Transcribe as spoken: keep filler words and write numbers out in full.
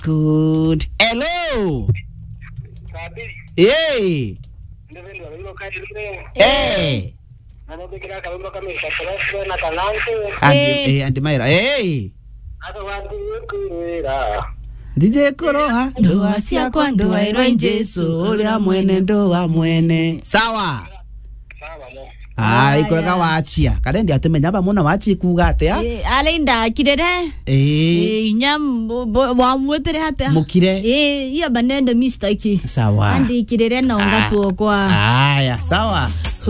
good. Hello. Hey. Hey. Andi andi Maira. Hey. D J Koroha ndoa ciakwa ndoa ĩrwo Jesu ũrĩa mwene ndoa mwene. Sawa. Ah, ikwega wachia. Karendi atemenya ba muna wachi kuga atia. Eh, alinda kirere. Eh. Nyam wa mwetere hata. Mukire. Eh, iya banende mistake. Sawa. Andi kirere na ongatu kwa. Aya, sawa.